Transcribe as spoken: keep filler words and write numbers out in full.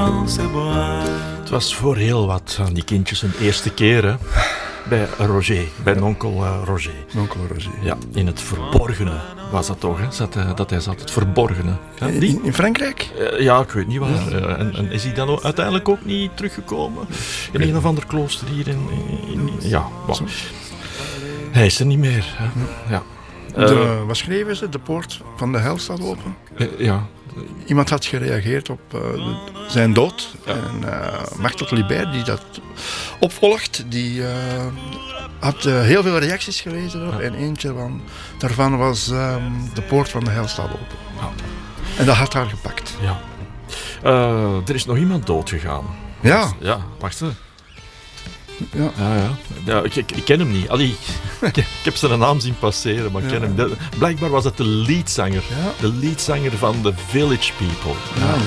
dans ses bras. Het was voor heel wat aan die kindjes een eerste keer, hè? Bij Roger, bij onkel uh, Roger. Onkel Roger. Ja, in het verborgene was dat toch, hè? Zat, uh, dat hij zat, het verborgene. Ja, in, in Frankrijk? Uh, ja, ik weet niet waar. Ja. Uh, en, en is hij dan uiteindelijk ook niet teruggekomen? In een of ander klooster hier in... in, in ja, bon. Hij is er niet meer. Hè? Ja. Uh, De, wat schreven ze? De poort van de hel staat open? Uh, ja. Iemand had gereageerd op uh, de, zijn dood. Ja. En uh, Martel Libert, die dat opvolgt, die uh, had uh, heel veel reacties gelezen erop. Ja. En eentje van, daarvan was um, de poort van de hel staat open. Ja. En dat had haar gepakt. Ja. Uh, er is nog iemand doodgegaan. Ja. Ja, wacht eens. Ja. Ja, ja. ja ik, ik, ik ken hem niet. Allee, ik, ik heb zijn naam zien passeren, maar ik ken ja. hem. De, blijkbaar was het de leadzanger. Ja. De leadzanger van The Village People. Ja,